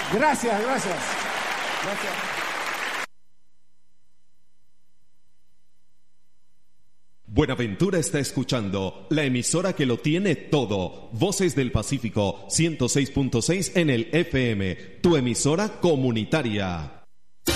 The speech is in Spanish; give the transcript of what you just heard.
Gracias. Buenaventura está escuchando la emisora que lo tiene todo. Voces del Pacífico 106.6 en el FM, tu emisora comunitaria.